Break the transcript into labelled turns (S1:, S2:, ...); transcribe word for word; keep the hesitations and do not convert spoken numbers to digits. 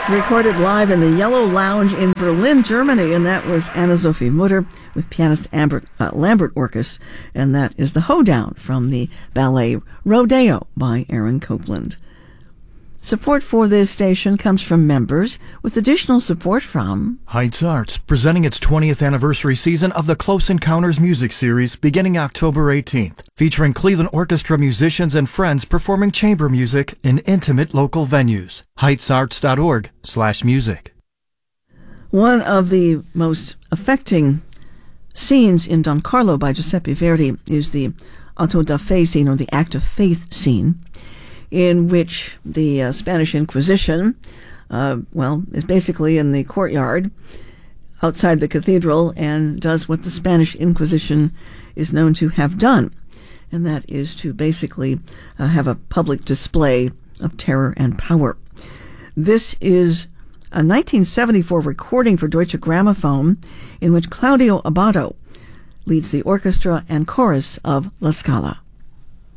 S1: Recorded live in the Yellow Lounge in Berlin, Germany, and that was Anna-Sophie Mutter with pianist Ambert, uh, Lambert Orkes, and that is the Hoedown from the ballet Rodeo by Aaron Copland. Support for this station comes from members, with additional support from
S2: Heights Arts, presenting its twentieth anniversary season of the Close Encounters music series beginning October eighteenth, featuring Cleveland Orchestra musicians and friends performing chamber music in intimate local venues. Heightsarts.org slash music.
S1: One of the most affecting scenes in Don Carlo by Giuseppe Verdi is the auto da fe scene, or the act of faith scene, in which the uh, Spanish Inquisition, uh, well, is basically in the courtyard outside the cathedral and does what the Spanish Inquisition is known to have done, and that is to basically uh, have a public display of terror and power. This is a nineteen seventy-four recording for Deutsche Grammophon in which Claudio Abbado leads the orchestra and chorus of La Scala.